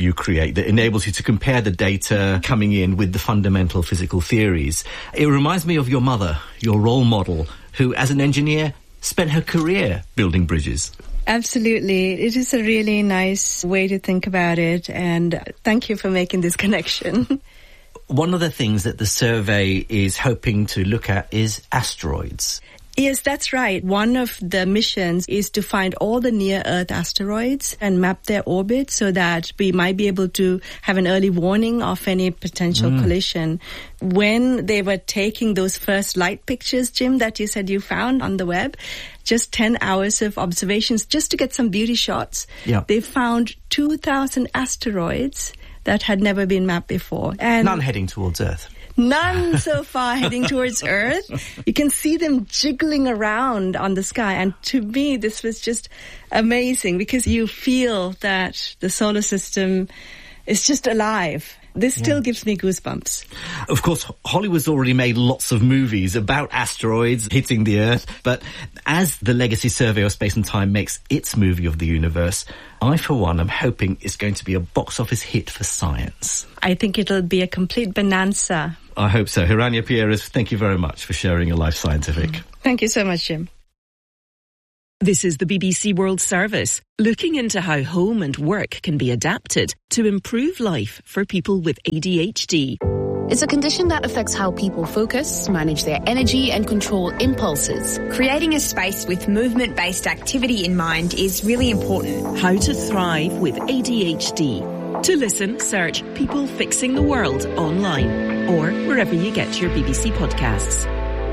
you create that enables you to compare the data coming in with the fundamental physical theories. It reminds me of your mother, your role model, who, as an engineer, spent her career building bridges. Absolutely. It is a really nice way to think about it, and thank you for making this connection. One of the things that the survey is hoping to look at is asteroids. Yes, that's right. One of the missions is to find all the near-Earth asteroids and map their orbit so that we might be able to have an early warning of any potential collision. When they were taking those first light pictures, Jim, that you said you found on the web, just 10 hours of observations just to get some beauty shots, they found 2,000 asteroids that had never been mapped before. And none heading towards Earth. None so far heading towards Earth. You can see them jiggling around on the sky. And to me, this was just amazing because you feel that the solar system is just alive. This still gives me goosebumps. Of course, Hollywood's already made lots of movies about asteroids hitting the Earth, but as the Legacy Survey of Space and Time makes its movie of the universe, I, for one, am hoping it's going to be a box office hit for science. I think it'll be a complete bonanza. I hope so. Hiranya Pierres, thank you very much for sharing your life scientific. Thank you so much, Jim. This is the BBC World Service, looking into how home and work can be adapted to improve life for people with ADHD. It's a condition that affects how people focus, manage their energy and control impulses. Creating a space with movement-based activity in mind is really important. How to thrive with ADHD. To listen, search People Fixing the World online or wherever you get your BBC podcasts.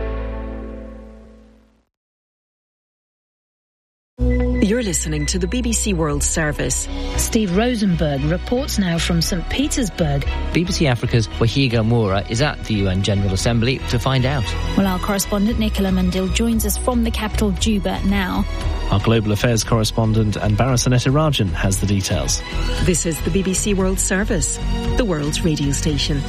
You're listening to the BBC World Service. Steve Rosenberg reports now from St. Petersburg. BBC Africa's Wahiga Moura is at the UN General Assembly to find out. Well, our correspondent Nicola Mandil joins us from the capital Juba now. Our global affairs correspondent Anbara Rajan has the details. This is the BBC World Service, the world's radio station.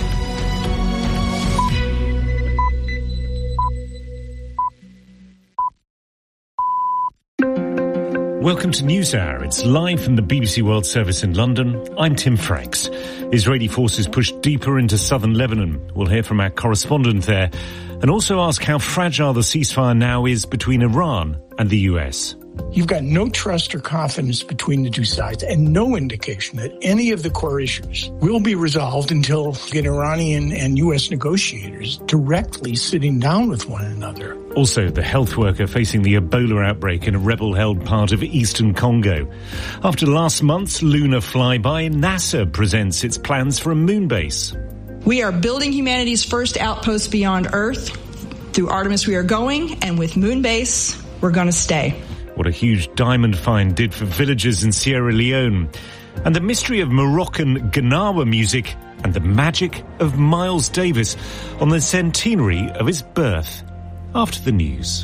Welcome to NewsHour. It's live from the BBC World Service in London. I'm Tim Franks. Israeli forces push deeper into southern Lebanon. We'll hear from our correspondent there and also ask how fragile the ceasefire now is between Iran and the US. You've got no trust or confidence between the two sides and no indication that any of the core issues will be resolved until get Iranian and U.S. negotiators directly sitting down with one another. Also, the health worker facing the Ebola outbreak in a rebel-held part of eastern Congo. After last month's lunar flyby, NASA presents its plans for a moon base. We are building humanity's first outpost beyond Earth. Through Artemis we are going, and with Moonbase, we're going to stay. What a huge diamond find did for villagers in Sierra Leone. And the mystery of Moroccan Gnawa music and the magic of Miles Davis on the centenary of his birth. After the news.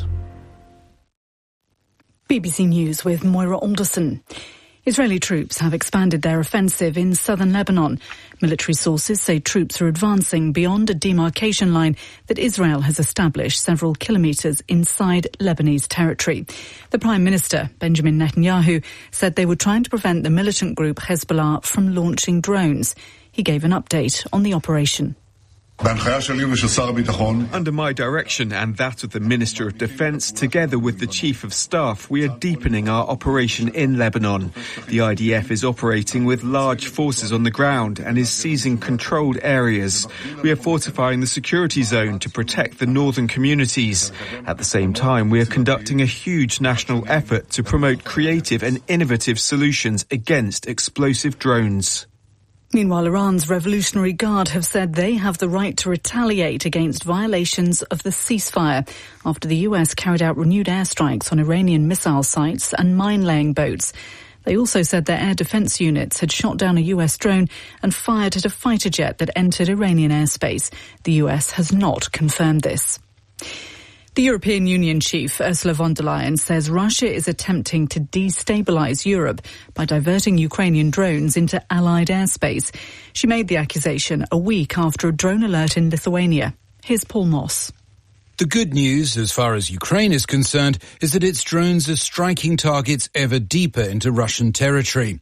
BBC News with Moira Alderson. Israeli troops have expanded their offensive in southern Lebanon. Military sources say troops are advancing beyond a demarcation line that Israel has established several kilometres inside Lebanese territory. The Prime Minister, Benjamin Netanyahu, said they were trying to prevent the militant group Hezbollah from launching drones. He gave an update on the operation. Under my direction and that of the Minister of Defence, together with the Chief of Staff, we are deepening our operation in Lebanon. The IDF is operating with large forces on the ground and is seizing controlled areas. We are fortifying the security zone to protect the northern communities. At the same time, we are conducting a huge national effort to promote creative and innovative solutions against explosive drones. Meanwhile, Iran's Revolutionary Guard have said they have the right to retaliate against violations of the ceasefire after the US carried out renewed airstrikes on Iranian missile sites and mine-laying boats. They also said their air defense units had shot down a US drone and fired at a fighter jet that entered Iranian airspace. The US has not confirmed this. The European Union chief, Ursula von der Leyen, says Russia is attempting to destabilise Europe by diverting Ukrainian drones into Allied airspace. She made the accusation a week after a drone alert in Lithuania. Here's Paul Moss. The good news, as far as Ukraine is concerned, is that its drones are striking targets ever deeper into Russian territory.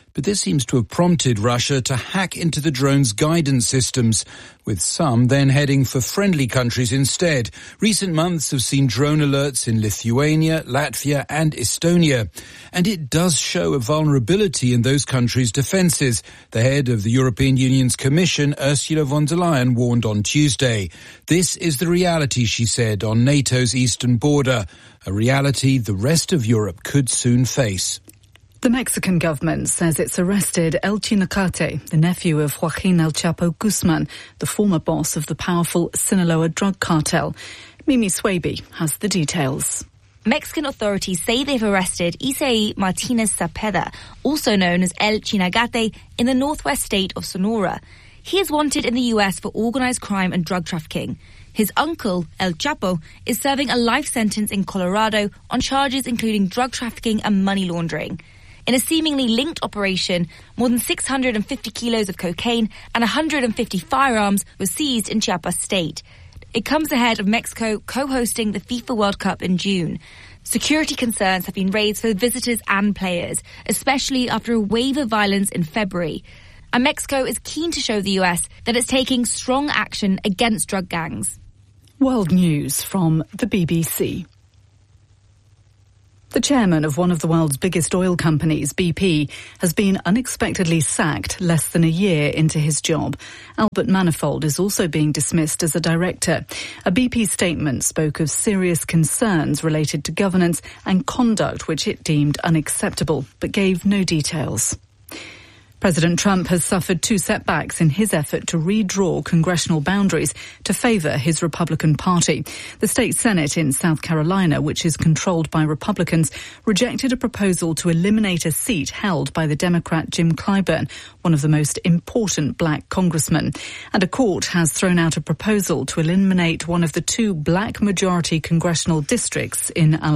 but this seems to have prompted Russia to hack into the drone's guidance systems, with some then heading for friendly countries instead. Recent months have seen drone alerts in Lithuania, Latvia and Estonia, and it does show a vulnerability in those countries' defences. The head of the European Union's Commission, Ursula von der Leyen, warned on Tuesday. This is the reality, she said, on NATO's eastern border, a reality the rest of Europe could soon face. The Mexican government says it's arrested El Chinacate, the nephew of Joaquin El Chapo Guzman, the former boss of the powerful Sinaloa drug cartel. Mimi Swaby has the details. Mexican authorities say they've arrested Isaí Martinez Cepeda, also known as El Chinagate, in the northwest state of Sonora. He is wanted in the US for organized crime and drug trafficking. His uncle, El Chapo, is serving a life sentence in Colorado on charges including drug trafficking and money laundering. In a seemingly linked operation, more than 650 kilos of cocaine and 150 firearms were seized in Chiapas state. It comes ahead of Mexico co-hosting the FIFA World Cup in June. Security concerns have been raised for visitors and players, especially after a wave of violence in February. And Mexico is keen to show the US that it's taking strong action against drug gangs. World News from the BBC. The chairman of one of the world's biggest oil companies, BP, has been unexpectedly sacked less than a year into his job. Albert Manifold is also being dismissed as a director. A BP statement spoke of serious concerns related to governance and conduct which it deemed unacceptable, but gave no details. President Trump has suffered two setbacks in his effort to redraw congressional boundaries to favour his Republican Party. The state Senate in South Carolina, which is controlled by Republicans, rejected a proposal to eliminate a seat held by the Democrat Jim Clyburn, one of the most important black congressmen. And a court has thrown out a proposal to eliminate one of the two black majority congressional districts in Alabama.